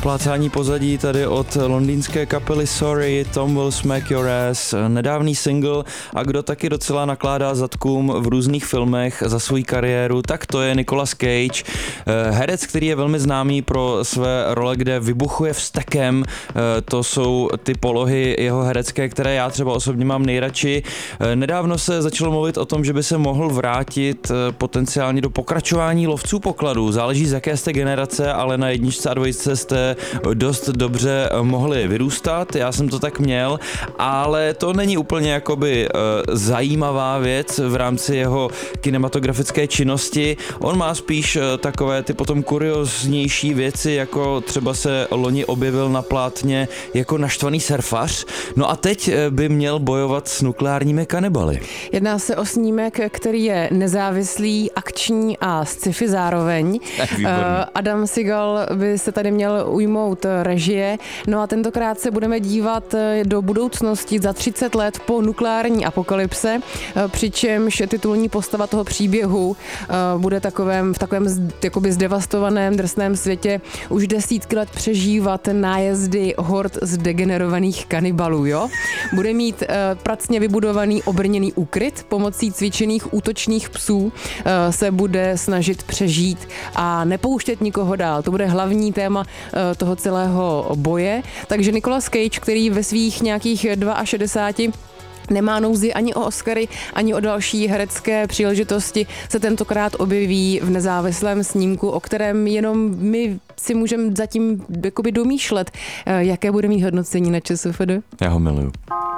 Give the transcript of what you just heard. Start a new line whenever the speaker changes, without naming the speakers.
Plácání pozadí tady od londýnské kapely Sorry, Tom Will Smack Your Ass, nedávný single, a kdo taky docela nakládá zadkům v různých filmech za svou kariéru, tak to je Nicolas Cage, herec, který je velmi známý pro své role, kde vybuchuje vztekem. To jsou ty polohy jeho herecké, které já třeba osobně mám nejradši. Nedávno se začalo mluvit o tom, že by se mohl vrátit potenciálně do pokračování Lovců pokladů. Záleží, z jaké jste generace, ale na jedničce a dvojce jste dost dobře mohli vyrůstat. Já jsem to tak měl, ale to není úplně jakoby zajímavá věc v rámci jeho kinematografické činnosti. On má spíš takové ty potom kurioznější věci, jako třeba se loni objevil na plátně jako naštvaný surfař. No a teď by měl bojovat s nukleárními kanibaly.
Jedná se o snímek, který je nezávislý, akční a sci-fi zároveň. Adam Segal by se tady měl ujmout režie. No a tentokrát se budeme dívat do budoucnosti za 30 let po nukleární apokalypse, přičemž titulní postava toho příběhu bude v takovém jakoby zdevastovaném drsném světě už desítky let přežívat nájezdy hord zdegenerovaných kanibalů, jo? Bude mít pracně vybudovaný obrněný úkryt, pomocí cvičených útočných psů se bude snažit přežít a nepouštět nikoho dál. To bude hlavní téma toho celého boje. Takže Nicolas Cage, který ve svých nějakých 62 nemá nouzi ani o Oscary, ani o další herecké příležitosti, se tentokrát objeví v nezávislém snímku, o kterém jenom my si můžeme zatím jakoby domýšlet, jaké bude mít hodnocení na ČSFD.
Já ho miluju.